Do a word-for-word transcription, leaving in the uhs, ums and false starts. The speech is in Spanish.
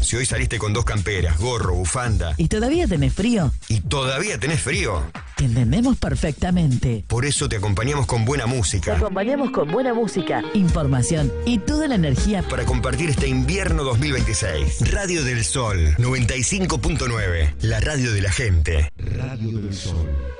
Si hoy saliste con dos camperas, gorro, bufanda ¿Y todavía tenés frío? y todavía tenés frío, Te entendemos perfectamente. por eso te acompañamos con buena Te música acompañamos con buena música, información y toda la energía. para compartir este invierno dos mil veintiséis. Radio del Sol noventa y cinco punto nueve, la radio de la gente. Radio del Sol.